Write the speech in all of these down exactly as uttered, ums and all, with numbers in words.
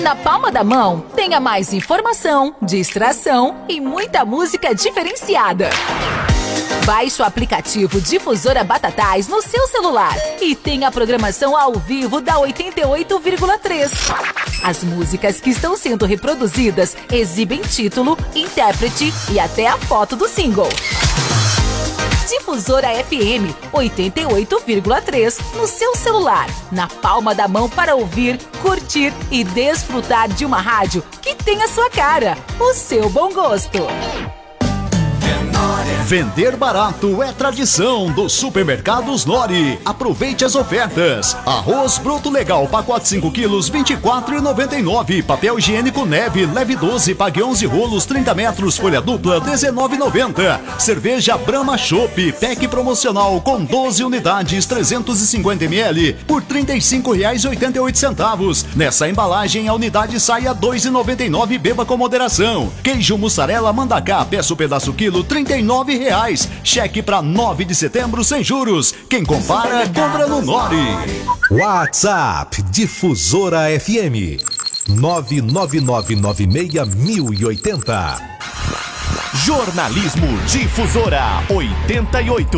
Na palma da mão, tenha mais informação, distração e muita música diferenciada. Baixe o aplicativo Difusora Batatais no seu celular e tenha a programação ao vivo da oitenta e oito vírgula três. As músicas que estão sendo reproduzidas exibem título, intérprete e até a foto do single. Difusora F M oitenta e oito vírgula três no seu celular, na palma da mão para ouvir, curtir e desfrutar de uma rádio que tem a sua cara, o seu bom gosto. Vender barato é tradição dos supermercados Nori. Aproveite as ofertas. Arroz bruto legal, pacote cinco quilos, vinte e quatro reais e noventa e nove centavos. Papel higiênico Neve, leve doze, pague onze rolos, trinta metros, folha dupla, dezenove reais e noventa centavos. Cerveja Brahma Chopp, pack promocional com doze unidades, trezentos e cinquenta mililitros, por trinta e cinco reais e oitenta e oito centavos. Nessa embalagem, a unidade sai a dois reais e noventa e nove centavos. Beba com moderação. Queijo mussarela Mandacá, peça o pedaço quilo, trinta e nove reais. Cheque para nove de setembro sem juros. Quem compara, compra no Nori. WhatsApp Difusora F M nove nove nove nove seis zero zero oito zero. Jornalismo Difusora oitenta e oito.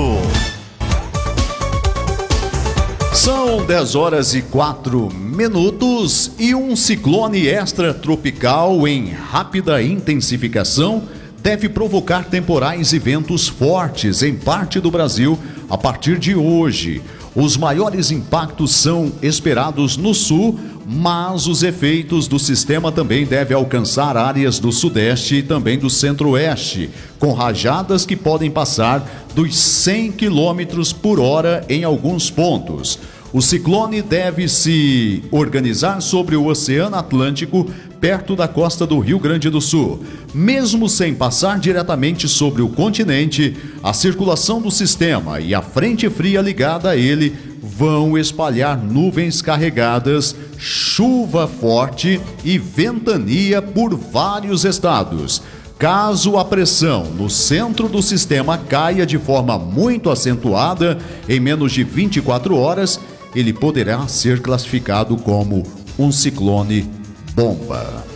São dez horas e quatro minutos e um ciclone extratropical em rápida intensificação deve provocar temporais e ventos fortes em parte do Brasil a partir de hoje. Os maiores impactos são esperados no sul, mas os efeitos do sistema também devem alcançar áreas do sudeste e também do centro-oeste, com rajadas que podem passar dos cem quilômetros por hora em alguns pontos. O ciclone deve se organizar sobre o Oceano Atlântico, perto da costa do Rio Grande do Sul. Mesmo sem passar diretamente sobre o continente, a circulação do sistema e a frente fria ligada a ele vão espalhar nuvens carregadas, chuva forte e ventania por vários estados. Caso a pressão no centro do sistema caia de forma muito acentuada, em menos de vinte e quatro horas, ele poderá ser classificado como um ciclone bomba.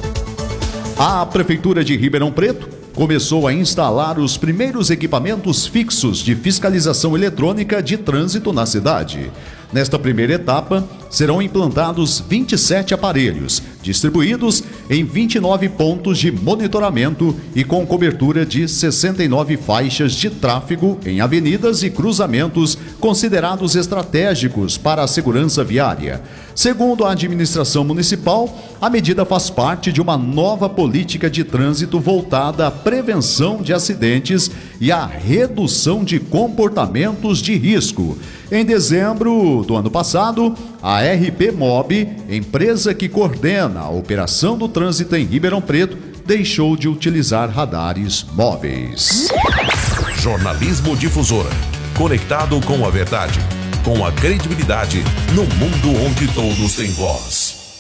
A Prefeitura de Ribeirão Preto começou a instalar os primeiros equipamentos fixos de fiscalização eletrônica de trânsito na cidade. Nesta primeira etapa, serão implantados vinte e sete aparelhos, distribuídos em vinte e nove pontos de monitoramento e com cobertura de sessenta e nove faixas de tráfego em avenidas e cruzamentos considerados estratégicos para a segurança viária. Segundo a administração municipal, a medida faz parte de uma nova política de trânsito voltada à prevenção de acidentes e à redução de comportamentos de risco. Em dezembro do ano passado, a R P Mob, empresa que coordena a operação do trânsito em Ribeirão Preto, deixou de utilizar radares móveis. Jornalismo Difusora, conectado com a verdade, com a credibilidade, no mundo onde todos têm voz.